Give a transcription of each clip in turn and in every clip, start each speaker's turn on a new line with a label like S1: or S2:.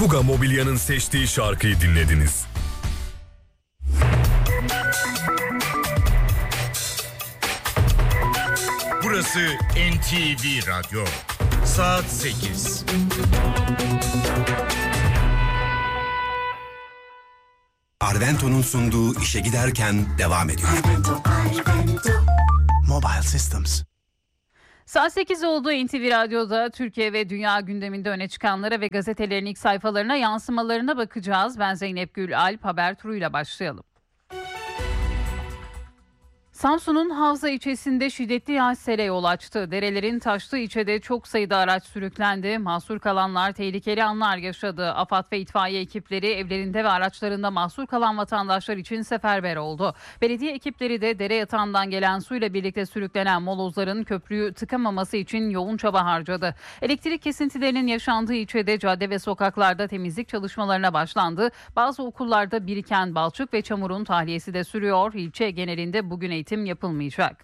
S1: Buga Mobilya'nın seçtiği şarkıyı dinlediniz.
S2: Burası NTV Radyo. Saat 8.
S3: Arvento'nun sunduğu işe giderken devam ediyor. Arvento.
S4: Mobile Systems.
S5: Saat 8 oldu. NTV Radyo'da Türkiye ve dünya gündeminde öne çıkanlara ve gazetelerin ilk sayfalarına yansımalarına bakacağız. Ben Zeynep Gül Alp, haber turuyla başlayalım. Samsun'un Havza ilçesinde şiddetli yağış sele yol açtı. Derelerin taştığı ilçede çok sayıda araç sürüklendi. Mahsur kalanlar tehlikeli anlar yaşadı. AFAD ve itfaiye ekipleri evlerinde ve araçlarında mahsur kalan vatandaşlar için seferber oldu. Belediye ekipleri de dere yatağından gelen suyla birlikte sürüklenen molozların köprüyü tıkamaması için yoğun çaba harcadı. Elektrik kesintilerinin yaşandığı ilçede cadde ve sokaklarda temizlik çalışmalarına başlandı. Bazı okullarda biriken balçık ve çamurun tahliyesi de sürüyor. İlçe genelinde bugün eğitim yapılmayacak.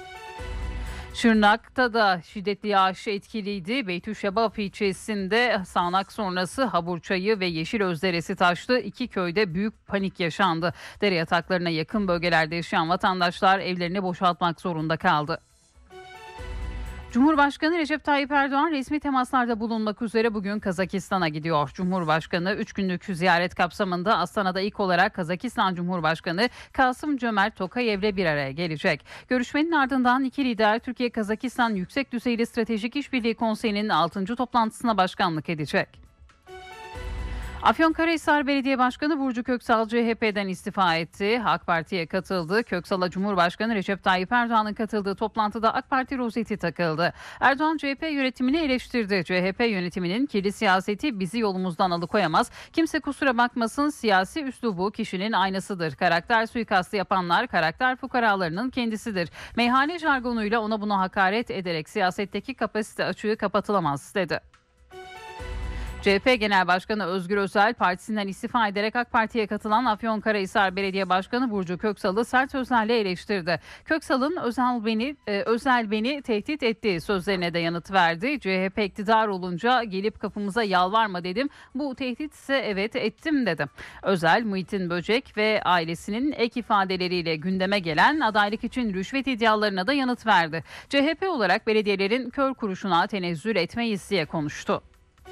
S5: Şırnak'ta da şiddetli yağış etkiliydi. Beytüşşebap ilçesinde sağanak sonrası Haburçayı ve Yeşilözderesi taştı. İki köyde büyük panik yaşandı. Dere yataklarına yakın bölgelerde yaşayan vatandaşlar evlerini boşaltmak zorunda kaldı. Cumhurbaşkanı Recep Tayyip Erdoğan resmi temaslarda bulunmak üzere bugün Kazakistan'a gidiyor. Cumhurbaşkanı 3 günlük ziyaret kapsamında Astana'da ilk olarak Kazakistan Cumhurbaşkanı Kasım-Cömert Tokayev'le bir araya gelecek. Görüşmenin ardından iki lider Türkiye-Kazakistan Yüksek Düzeyli Stratejik İşbirliği Konseyi'nin 6. toplantısına başkanlık edecek. Afyonkarahisar Belediye Başkanı Burcu Köksal CHP'den istifa etti. AK Parti'ye katıldı. Köksal'a Cumhurbaşkanı Recep Tayyip Erdoğan'ın katıldığı toplantıda AK Parti rozeti takıldı. Erdoğan CHP yönetimini eleştirdi. CHP yönetiminin kirli siyaseti bizi yolumuzdan alıkoyamaz. Kimse kusura bakmasın, siyasi üslubu kişinin aynasıdır. Karakter suikastı yapanlar karakter fukaralarının kendisidir. Meyhane jargonuyla ona buna hakaret ederek siyasetteki kapasite açığı kapatılamaz dedi. CHP Genel Başkanı Özgür Özel partisinden istifa ederek AK Parti'ye katılan Afyonkarahisar Belediye Başkanı Burcu Köksal'ı sert sözlerle eleştirdi. Köksal'ın Özel beni tehdit etti sözlerine de yanıt verdi. CHP iktidar olunca gelip kapımıza yalvarma dedim. Bu tehdit ise evet ettim dedi. Özel, Muhittin Böcek ve ailesinin ek ifadeleriyle gündeme gelen adaylık için rüşvet iddialarına da yanıt verdi. CHP olarak belediyelerin kör kuruşuna tenezzül etmeyiz diye konuştu.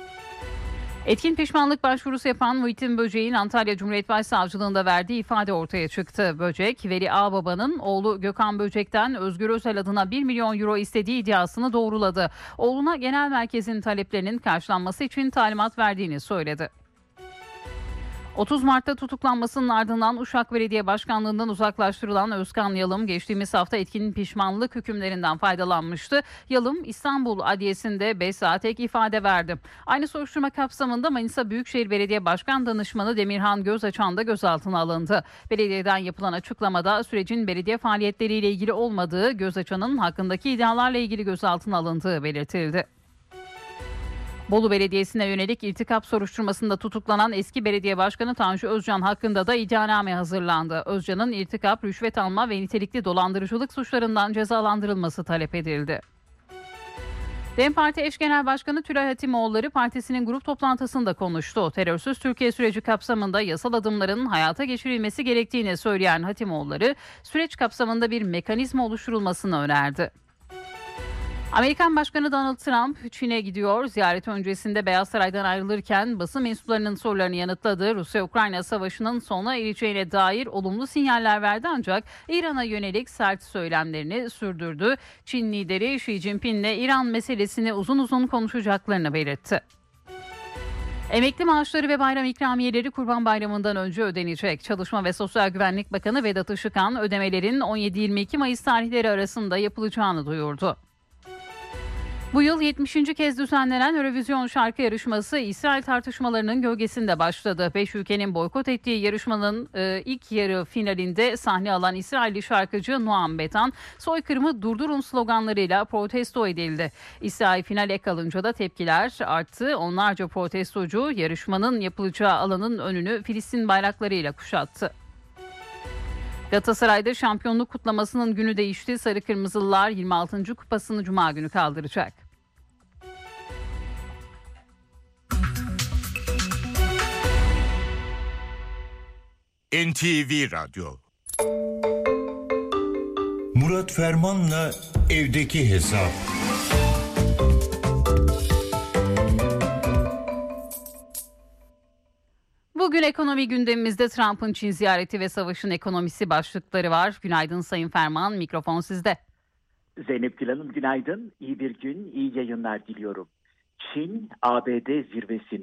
S5: Etkin pişmanlık başvurusu yapan Muhittin Böcek'in Antalya Cumhuriyet Başsavcılığında verdiği ifade ortaya çıktı. Böcek, Veli Ağbaba'nın oğlu Gökhan Böcek'ten Özgür Özel adına 1 milyon euro istediği iddiasını doğruladı. Oğluna genel merkezin taleplerinin karşılanması için talimat verdiğini söyledi. 30 Mart'ta tutuklanmasının ardından Uşak Belediye Başkanlığı'ndan uzaklaştırılan Özkan Yalım geçtiğimiz hafta etkin pişmanlık hükümlerinden faydalanmıştı. Yalım İstanbul Adliyesi'nde 5 saat ek ifade verdi. Aynı soruşturma kapsamında Manisa Büyükşehir Belediye Başkan Danışmanı Demirhan Gözaçan da gözaltına alındı. Belediyeden yapılan açıklamada sürecin belediye faaliyetleriyle ilgili olmadığı, Gözaçan'ın hakkındaki iddialarla ilgili gözaltına alındığı belirtildi. Bolu Belediyesi'ne yönelik iltikap soruşturmasında tutuklanan eski belediye başkanı Tanju Özcan hakkında da iddianame hazırlandı. Özcan'ın irtikap, rüşvet alma ve nitelikli dolandırıcılık suçlarından cezalandırılması talep edildi. DEM Parti eş genel başkanı Tülay Hatimoğulları partisinin grup toplantısında konuştu. Terörsüz Türkiye süreci kapsamında yasal adımların hayata geçirilmesi gerektiğini söyleyen Hatimoğulları, süreç kapsamında bir mekanizma oluşturulmasını önerdi. Amerikan Başkanı Donald Trump Çin'e gidiyor. Ziyaret öncesinde Beyaz Saray'dan ayrılırken basın mensuplarının sorularını yanıtladı. Rusya-Ukrayna savaşının sona ereceğine dair olumlu sinyaller verdi ancak İran'a yönelik sert söylemlerini sürdürdü. Çin lideri Xi Jinping'le İran meselesini uzun uzun konuşacaklarını belirtti. Emekli maaşları ve bayram ikramiyeleri Kurban Bayramı'ndan önce ödenecek. Çalışma ve Sosyal Güvenlik Bakanı Vedat Işıkhan ödemelerin 17-22 Mayıs tarihleri arasında yapılacağını duyurdu. Bu yıl 70. kez düzenlenen Eurovision şarkı yarışması İsrail tartışmalarının gölgesinde başladı. 5 ülkenin boykot ettiği yarışmanın ilk yarı finalinde sahne alan İsrailli şarkıcı Noam Betan, "Soykırımı durdurun" sloganlarıyla protesto edildi. İsrail finale kalınca da tepkiler arttı. Onlarca protestocu yarışmanın yapılacağı alanın önünü Filistin bayraklarıyla kuşattı. Galatasaray'da şampiyonluk kutlamasının günü değişti. Sarı Kırmızılılar 26. kupasını Cuma günü kaldıracak.
S2: NTV Radyo.
S6: Murat Ferman'la evdeki hesap.
S5: Bugün ekonomi gündemimizde Trump'ın Çin ziyareti ve savaşın ekonomisi başlıkları var. Günaydın Sayın Ferman, mikrofon sizde.
S7: Zeynep Gül Hanım günaydın. İyi bir gün, iyi yayınlar diliyorum. Çin, ABD zirvesini